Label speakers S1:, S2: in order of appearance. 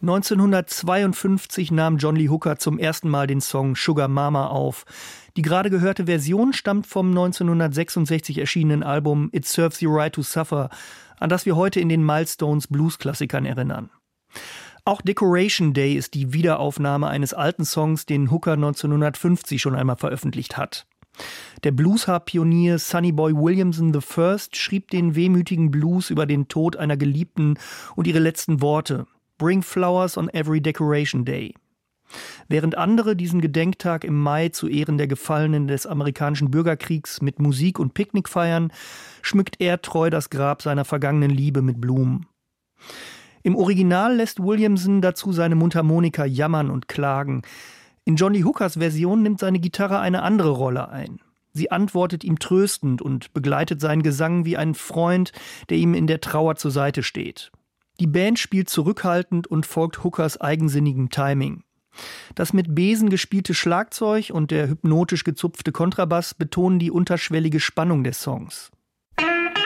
S1: 1952 nahm John Lee Hooker zum ersten Mal den Song Sugar Mama auf. Die gerade gehörte Version stammt vom 1966 erschienenen Album It Serves You Right to Suffer, an das wir heute in den Milestones Blues-Klassikern erinnern. Auch Decoration Day ist die Wiederaufnahme eines alten Songs, den Hooker 1950 schon einmal veröffentlicht hat. Der Bluesharp-Pionier Sonny Boy Williamson I. schrieb den wehmütigen Blues über den Tod einer Geliebten und ihre letzten Worte: Bring flowers on every decoration day. Während andere diesen Gedenktag im Mai zu Ehren der Gefallenen des amerikanischen Bürgerkriegs mit Musik und Picknick feiern, schmückt er treu das Grab seiner vergangenen Liebe mit Blumen. Im Original lässt Williamson dazu seine Mundharmonika jammern und klagen. In John Lee Hookers Version nimmt seine Gitarre eine andere Rolle ein. Sie antwortet ihm tröstend und begleitet seinen Gesang wie ein Freund, der ihm in der Trauer zur Seite steht. Die Band spielt zurückhaltend und folgt Hookers eigensinnigem Timing. Das mit Besen gespielte Schlagzeug und der hypnotisch gezupfte Kontrabass betonen die unterschwellige Spannung des Songs.